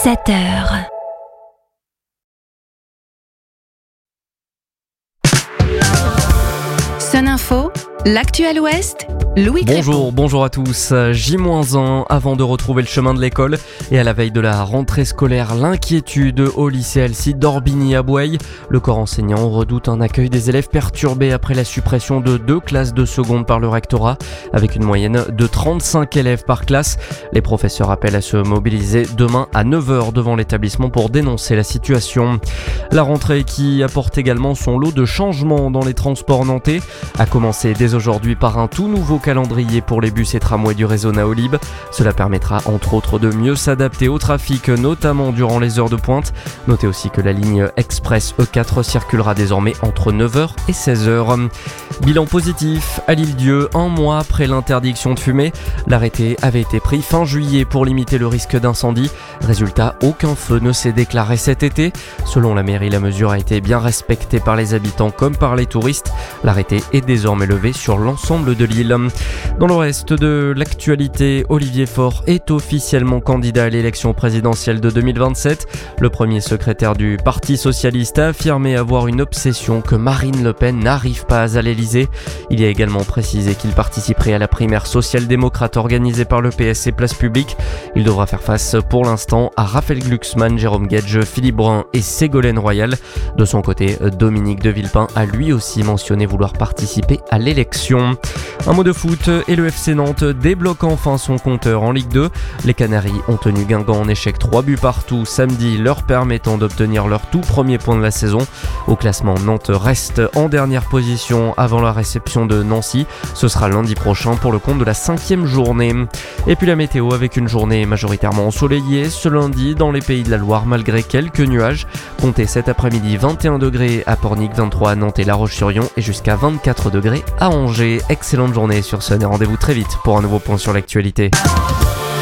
7h. Sun Info, l'actuel Ouest, Louis Crépon. Bonjour à tous. J-1 avant de retrouver le chemin de l'école et à la veille de la rentrée scolaire, l'inquiétude au lycée Alcide d'Orbigny à Boueil. Le corps enseignant redoute un accueil des élèves perturbés après la suppression de 2 classes de seconde par le rectorat, avec une moyenne de 35 élèves par classe. Les professeurs appellent à se mobiliser demain à 9h devant l'établissement pour dénoncer la situation. La rentrée qui apporte également son lot de changements dans les transports nantais, a commencé dès aujourd'hui par un tout nouveau calendrier pour les bus et tramways du réseau Naolib. Cela permettra entre autres de mieux s'adapter au trafic, notamment durant les heures de pointe. Notez aussi que la ligne express E4 circulera désormais entre 9h et 16h. Bilan positif à l'Île-Dieu, 1 mois après l'interdiction de fumer. L'arrêté avait été pris fin juillet pour limiter le risque d'incendie. Résultat, aucun feu ne s'est déclaré cet été. Selon la mairie, la mesure a été bien respectée par les habitants comme par les touristes. L'arrêté est désormais levé sur l'ensemble de l'île. Dans le reste de l'actualité, Olivier Faure est officiellement candidat à l'élection présidentielle de 2027. Le premier secrétaire du Parti socialiste a affirmé avoir une obsession que Marine Le Pen n'arrive pas à l'Elysée. Il y a également précisé qu'il participerait à la primaire social-démocrate organisée par le PS et Place Publique. Il devra faire face pour l'instant à Raphaël Glucksmann, Jérôme Guedj, Philippe Brun et Ségolène Royal. De son côté, Dominique de Villepin a lui aussi mentionné vouloir participer à l'élection. Un mot de foot et le FC Nantes débloque enfin son compteur en Ligue 2. Les Canaries ont tenu Guingamp en échec 3 buts partout samedi, leur permettant d'obtenir leur tout premier point de la saison. Au classement, Nantes reste en dernière position avant la réception de Nancy. Ce sera lundi prochain pour le compte de la 5e journée. Et puis la météo avec une journée majoritairement ensoleillée ce lundi dans les Pays de la Loire malgré quelques nuages. Comptez cet après-midi 21 degrés à Pornic, 23 à Nantes et La Roche-sur-Yon et jusqu'à 24 degrés à Angers. Excellente journée sur Sun et rendez-vous très vite pour un nouveau point sur l'actualité.